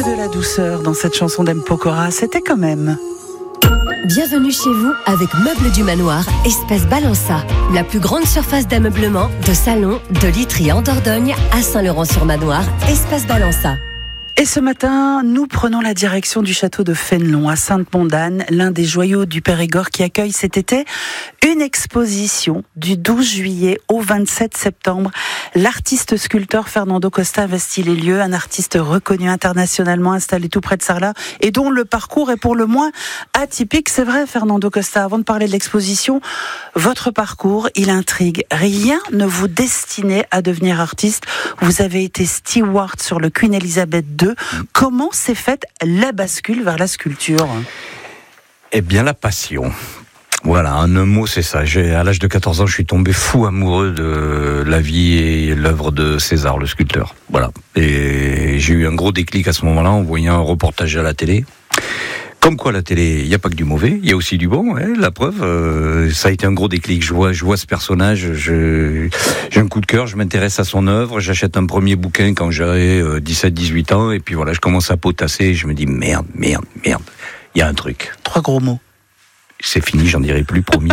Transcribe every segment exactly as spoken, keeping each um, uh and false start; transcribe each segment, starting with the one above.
de la douceur dans cette chanson d'M. Pokora, c'était quand même. Bienvenue chez vous avec Meubles du Manoir, Espace Balança. La plus grande surface d'ameublement, de salon, de literie en Dordogne à Saint-Laurent-sur-Manoir, Espace Balança. Et ce matin, nous prenons la direction du château de Fénelon à Sainte-Mondane, l'un des joyaux du Périgord qui accueille cet été une exposition du douze juillet au vingt-sept septembre. L'artiste sculpteur Fernando Costa investit les lieux, un artiste reconnu internationalement installé tout près de Sarlat et dont le parcours est pour le moins atypique. C'est vrai, Fernando Costa, avant de parler de l'exposition, votre parcours, il intrigue. Rien ne vous destinait à devenir artiste. Vous avez été steward sur le Queen Elizabeth deux. Comment s'est faite la bascule vers la sculpture ? Eh bien, la passion. Voilà, en un mot, c'est ça. J'ai, à l'âge de quatorze ans, je suis tombé fou amoureux de la vie et l'œuvre de César, le sculpteur. Voilà. Et j'ai eu un gros déclic à ce moment-là en voyant un reportage à la télé. Comme quoi, la télé, il n'y a pas que du mauvais, il y a aussi du bon, hein, la preuve. Euh, ça a été un gros déclic. Je vois, je vois ce personnage, je, j'ai un coup de cœur, je m'intéresse à son œuvre, j'achète un premier bouquin quand j'avais euh, dix-sept dix-huit ans, et puis voilà, je commence à potasser, et je me dis merde, merde, merde, il y a un truc. Trois gros mots. C'est fini, j'en dirai plus, promis.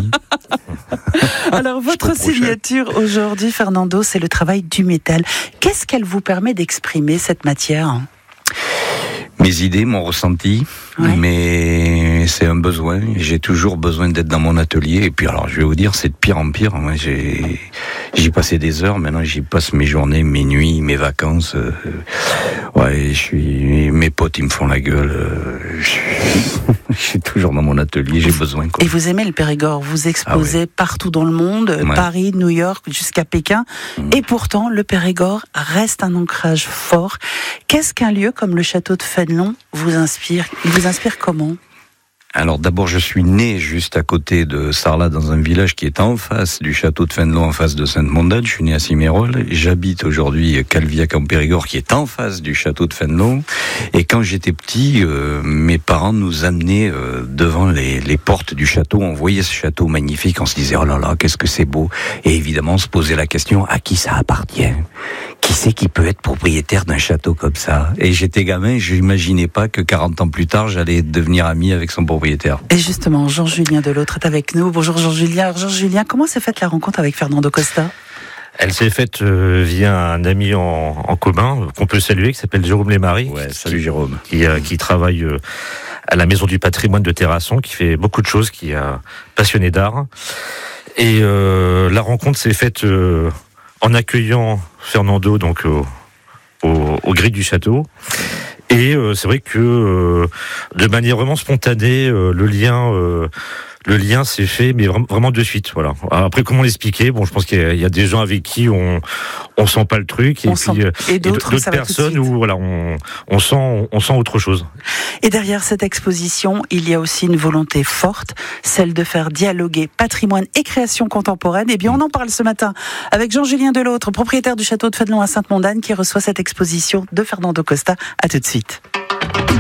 Alors, votre signature aujourd'hui, Fernando, c'est le travail du métal. Qu'est-ce qu'elle vous permet d'exprimer, cette matière ? Mes idées, mon ressenti, ouais. Mais c'est un besoin. J'ai toujours besoin d'être dans mon atelier. Et puis alors, je vais vous dire, c'est de pire en pire. Moi, j'ai, j'y passais des heures. Maintenant, j'y passe mes journées, mes nuits, mes vacances. Euh, ouais, je suis. Mes potes, ils me font la gueule. Euh, je, je suis toujours dans mon atelier. J'ai besoin. Quoi. Et vous aimez le Périgord. Vous exposez ah ouais. partout dans le monde, ouais. Paris, New York, jusqu'à Pékin. Mmh. Et pourtant, le Périgord reste un ancrage fort. Qu'est-ce qu'un lieu comme le château de Fénelon vous inspire ? Il vous inspire comment ? Alors d'abord, je suis né juste à côté de Sarlat, dans un village qui est en face du château de Fénelon, en face de Sainte-Mondane. Je suis né à Cimérol. J'habite aujourd'hui Calviac en Périgord, qui est en face du château de Fénelon. Et quand j'étais petit, euh, mes parents nous amenaient euh, devant les, les portes du château. On voyait ce château magnifique, on se disait oh là là, qu'est-ce que c'est beau. Et évidemment, on se posait la question à qui ça appartient ? Qui c'est qui peut être propriétaire d'un château comme ça ? Et j'étais gamin, je n'imaginais pas que quarante ans plus tard, j'allais devenir ami avec son propriétaire. Et justement, Jean-Julien Delautre est avec nous. Bonjour Jean-Julien. Jean-Julien, comment s'est faite la rencontre avec Fernando Costa ? Elle s'est faite euh, via un ami en, en commun qu'on peut saluer, qui s'appelle Jérôme Lémarie. Ouais, salut qui, Jérôme. Qui, euh, qui travaille euh, à la Maison du Patrimoine de Terrasson, qui fait beaucoup de choses, qui est euh, passionné d'art. Et euh, la rencontre s'est faite euh, en accueillant Fernando donc au, au, au grilles du château. Et euh, c'est vrai que euh, de manière vraiment spontanée, euh, le lien, euh, le lien s'est fait, mais vraiment, vraiment de suite. Voilà. Après, comment l'expliquer ? Bon, je pense qu'il y a, il y a des gens avec qui on on sent pas le truc, et on puis sent. Et, et d'autres, d'autres personnes où voilà, on on sent on, on sent autre chose. Et derrière cette exposition, il y a aussi une volonté forte, celle de faire dialoguer patrimoine et création contemporaine. Et bien, on en parle ce matin avec Jean-Julien Delautre, propriétaire du château de Fénelon à Sainte-Mondane, qui reçoit cette exposition de Fernando Costa. À tout de suite.